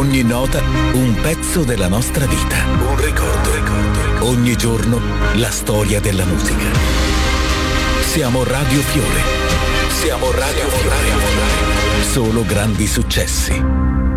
Ogni nota un pezzo della nostra vita. Un ricordo. Ogni giorno la storia della musica. Siamo Radio Fiore. Siamo Radio Fiore. Solo grandi successi.